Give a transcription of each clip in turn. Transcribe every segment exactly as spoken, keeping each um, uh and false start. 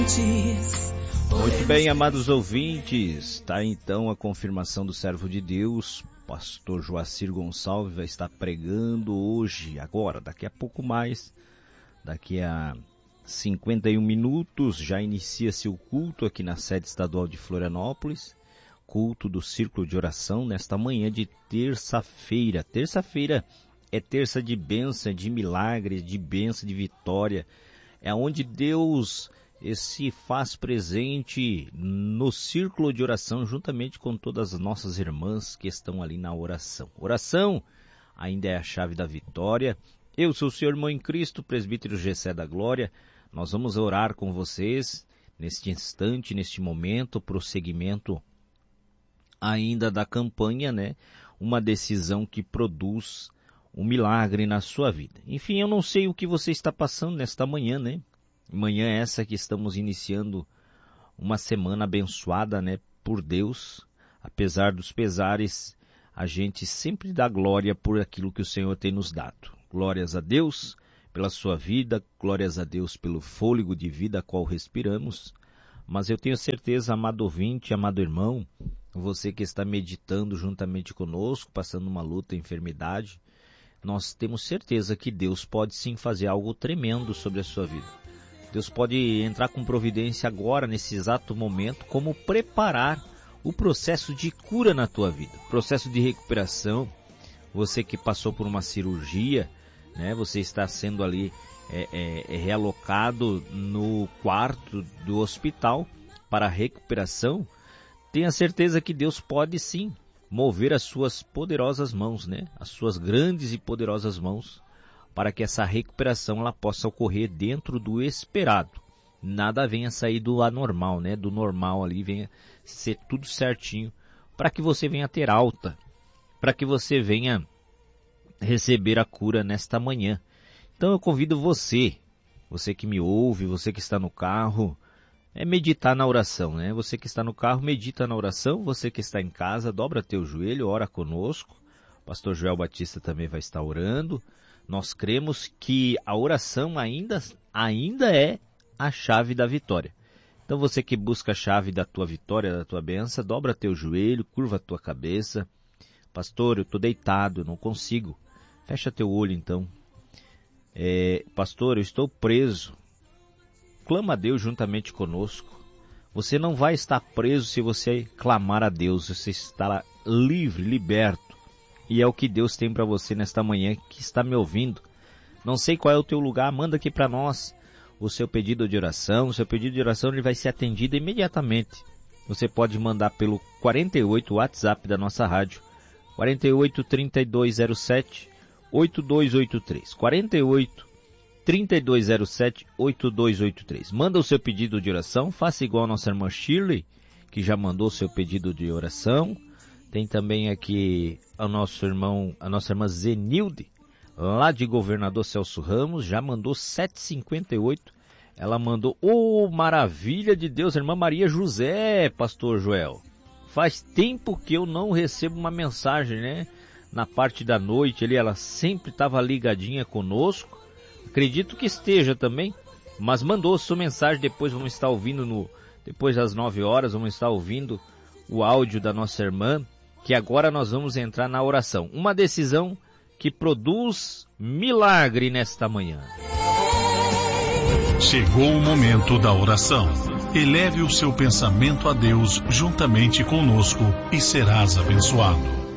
Muito bem, amados ouvintes, está então a confirmação do servo de Deus, pastor Joacir Gonçalves, vai estar pregando hoje, agora, daqui a pouco mais, daqui a cinquenta e um minutos, já inicia-se o culto aqui na sede estadual de Florianópolis, culto do Círculo de Oração, nesta manhã de terça-feira. Terça-feira é terça de bênção, de milagres, de bênção, de vitória, é onde Deus se faz presente no círculo de oração, juntamente com todas as nossas irmãs que estão ali na oração. Oração ainda é a chave da vitória. Eu sou o seu irmão em Cristo, presbítero Gessé da Glória. Nós vamos orar com vocês neste instante, neste momento, prosseguimento ainda da campanha, né? Uma decisão que produz um milagre na sua vida. Enfim, eu não sei o que você está passando nesta manhã, né? Manhã essa que estamos iniciando uma semana abençoada, né, por Deus. Apesar dos pesares, a gente sempre dá glória por aquilo que o Senhor tem nos dado. Glórias a Deus pela sua vida, glórias a Deus pelo fôlego de vida a qual respiramos. Mas eu tenho certeza, amado ouvinte, amado irmão, você que está meditando juntamente conosco, passando uma luta, enfermidade, nós temos certeza que Deus pode sim fazer algo tremendo sobre a sua vida. Deus pode entrar com providência agora, nesse exato momento, como preparar o processo de cura na tua vida, processo de recuperação. Você que passou por uma cirurgia, né, você está sendo ali é, é, é realocado no quarto do hospital para recuperação. Tenha certeza que Deus pode sim mover as suas poderosas mãos, né, as suas grandes e poderosas mãos, para que essa recuperação ela possa ocorrer dentro do esperado. Nada venha sair do anormal, né? Do normal ali, venha ser tudo certinho, para que você venha ter alta, para que você venha receber a cura nesta manhã. Então eu convido você, você que me ouve, você que está no carro, é meditar na oração, né? Você que está no carro, medita na oração, você que está em casa, dobra teu joelho, ora conosco. O pastor Joel Batista também vai estar orando. Nós cremos que a oração ainda, ainda é a chave da vitória. Então você que busca a chave da tua vitória, da tua bênção, dobra teu joelho, curva a tua cabeça. Pastor, eu estou deitado, eu não consigo. Fecha teu olho então. É, pastor, eu estou preso. Clama a Deus juntamente conosco. Você não vai estar preso se você clamar a Deus. Você estará livre, liberto. E é o que Deus tem para você nesta manhã que está me ouvindo. Não sei qual é o teu lugar, manda aqui para nós o seu pedido de oração. O seu pedido de oração ele vai ser atendido imediatamente. Você pode mandar pelo quarenta e oito, o WhatsApp da nossa rádio, quarenta e oito, trinta e dois zero sete, oito dois oito três. quarenta e oito, trinta e dois zero sete, oito dois oito três. Manda o seu pedido de oração, faça igual a nossa irmã Shirley, que já mandou o seu pedido de oração. Tem também aqui o nosso irmão, a nossa irmã Zenilde, lá de Governador Celso Ramos, já mandou sete e cinquenta e oito. Ela mandou, ô, oh, maravilha de Deus, irmã Maria José, pastor Joel. Faz tempo que eu não recebo uma mensagem, né? Na parte da noite ali, ela sempre estava ligadinha conosco. Acredito que esteja também, mas mandou sua mensagem, depois vamos estar ouvindo, no, depois das nove horas, vamos estar ouvindo o áudio da nossa irmã, que agora nós vamos entrar na oração. Uma decisão que produz milagre nesta manhã. Chegou o momento da oração. Eleve o seu pensamento a Deus juntamente conosco e serás abençoado.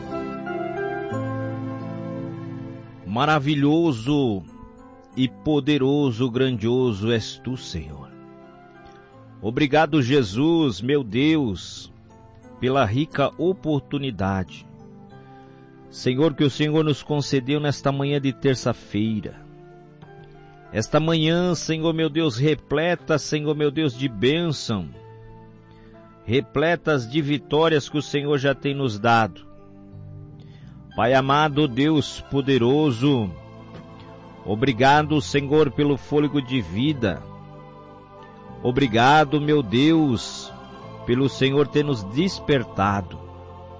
Maravilhoso e poderoso, grandioso és tu, Senhor. Obrigado, Jesus, meu Deus, pela rica oportunidade, Senhor, que o Senhor nos concedeu nesta manhã de terça-feira. Esta manhã, Senhor, meu Deus, repleta, Senhor, meu Deus, de bênção, repletas de vitórias que o Senhor já tem nos dado. Pai amado, Deus poderoso, obrigado, Senhor, pelo fôlego de vida. Obrigado, meu Deus, pelo Senhor ter nos despertado.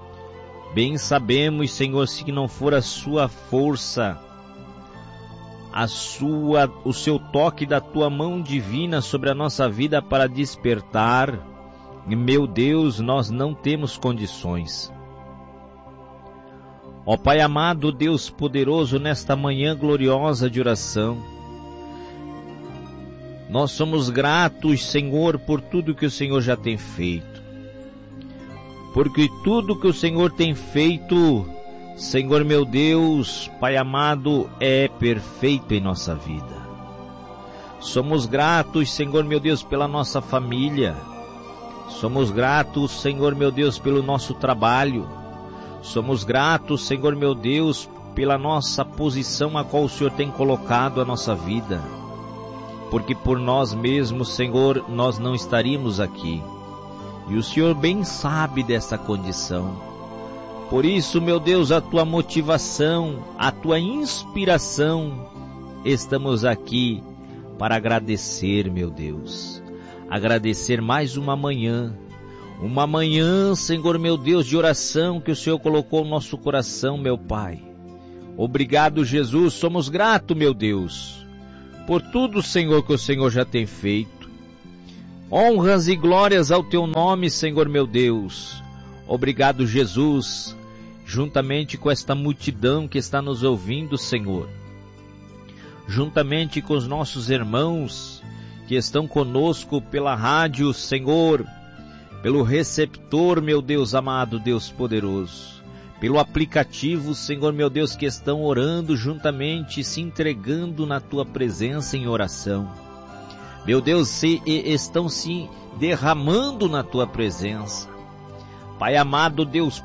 Bem sabemos, Senhor, se não for a sua força, a sua, o seu toque da tua mão divina sobre a nossa vida para despertar. Meu Deus, nós não temos condições. Ó Pai amado, Deus poderoso, nesta manhã gloriosa de oração, nós somos gratos, Senhor, por tudo que o Senhor já tem feito. Porque tudo que o Senhor tem feito, Senhor meu Deus, Pai amado, é perfeito em nossa vida. Somos gratos, Senhor meu Deus, pela nossa família. Somos gratos, Senhor meu Deus, pelo nosso trabalho. Somos gratos, Senhor meu Deus, pela nossa posição a qual o Senhor tem colocado a nossa vida. Porque por nós mesmos, Senhor, nós não estaríamos aqui. E o Senhor bem sabe dessa condição. Por isso, meu Deus, a tua motivação, a tua inspiração, estamos aqui para agradecer, meu Deus. Agradecer mais uma manhã. Uma manhã, Senhor meu Deus, de oração que o Senhor colocou no nosso coração, meu Pai. Obrigado, Jesus, somos gratos, meu Deus, por tudo, Senhor, que o Senhor já tem feito. Honras e glórias ao teu nome, Senhor meu Deus. Obrigado, Jesus, juntamente com esta multidão que está nos ouvindo, Senhor. Juntamente com os nossos irmãos que estão conosco pela rádio, Senhor, pelo receptor, meu Deus amado, Deus poderoso, pelo aplicativo, Senhor meu Deus, que estão orando juntamente, se entregando na tua presença em oração. Meu Deus, se, estão se derramando na tua presença. Pai amado, Deus